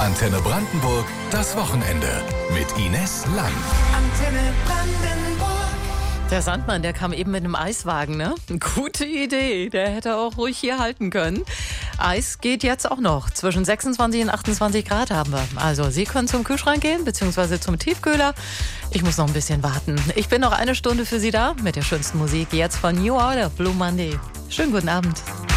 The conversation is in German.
Antenne Brandenburg, das Wochenende mit Ines Lang. Antenne Brandenburg. Der Sandmann, der kam eben mit einem Eiswagen, ne? Gute Idee, der hätte auch ruhig hier halten können. Eis geht jetzt auch noch. Zwischen 26 und 28 Grad haben wir. Also Sie können zum Kühlschrank gehen, beziehungsweise zum Tiefkühler. Ich muss noch ein bisschen warten. Ich bin noch eine Stunde für Sie da mit der schönsten Musik. Jetzt von New Order, Blue Monday. Schönen guten Abend.